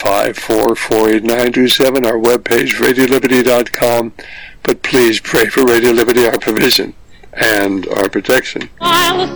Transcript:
855-448-9227, our webpage, radioliberty.com. But please pray for Radio Liberty, our provision and our protection. While the